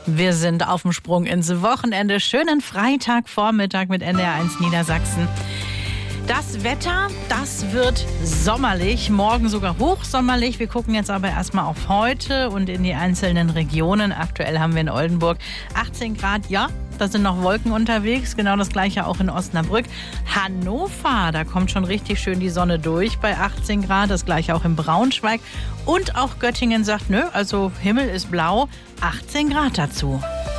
Wir sind auf dem Sprung ins Wochenende. Schönen Freitagvormittag mit NDR1 Niedersachsen. Das Wetter, das wird sommerlich, morgen sogar hochsommerlich. Wir gucken jetzt aber erstmal auf heute und in die einzelnen Regionen. Aktuell haben wir in Oldenburg 18 Grad, ja, da sind noch Wolken unterwegs. Genau das gleiche auch in Osnabrück. Hannover, da kommt schon richtig schön die Sonne durch bei 18 Grad. Das gleiche auch in Braunschweig. Und auch Göttingen sagt, nö, also Himmel ist blau, 18 Grad dazu.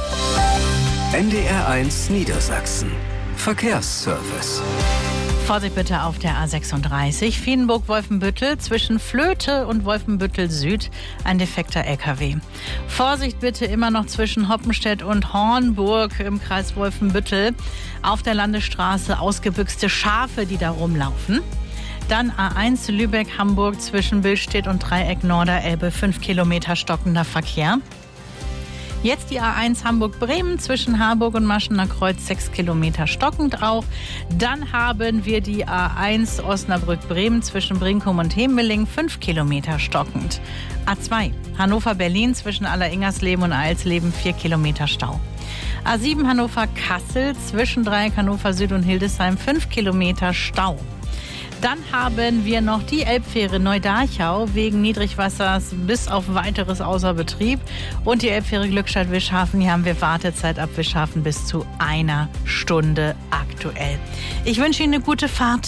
NDR1 Niedersachsen. Verkehrsservice. Vorsicht bitte auf der A36 Vienburg-Wolfenbüttel zwischen Flöte und Wolfenbüttel Süd, ein defekter LKW. Vorsicht bitte immer noch zwischen Hoppenstedt und Hornburg im Kreis Wolfenbüttel. Auf der Landesstraße ausgebüxte Schafe, die da rumlaufen. Dann A1 Lübeck-Hamburg zwischen Billstedt und Dreieck Norderelbe, 5 Kilometer stockender Verkehr. Jetzt die A1 Hamburg-Bremen zwischen Harburg und Maschener Kreuz, 6 Kilometer stockend auch. Dann haben wir die A1 Osnabrück-Bremen zwischen Brinkum und Hemeling, 5 Kilometer stockend. A2 Hannover-Berlin zwischen Alleringersleben und Eilsleben, 4 Kilometer Stau. A7 Hannover-Kassel zwischen Dreieck Hannover Süd und Hildesheim, 5 Kilometer Stau. Dann haben wir noch die Elbfähre Neu-Darchau wegen Niedrigwassers bis auf weiteres außer Betrieb. Und die Elbfähre Glückstadt-Wischhafen, hier haben wir Wartezeit ab Wischhafen bis zu 1 Stunde aktuell. Ich wünsche Ihnen eine gute Fahrt.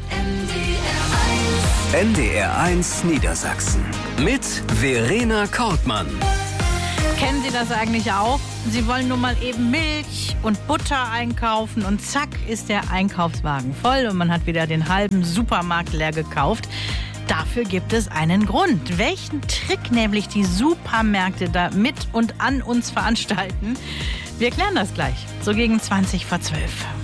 NDR1 Niedersachsen mit Verena Kortmann. Kennen Sie das eigentlich auch? Sie wollen nur mal eben Milch und Butter einkaufen und zack ist der Einkaufswagen voll und man hat wieder den halben Supermarkt leer gekauft. Dafür gibt es einen Grund. Welchen Trick nämlich die Supermärkte da mit und an uns veranstalten? Wir klären das gleich, so gegen 20 vor 12.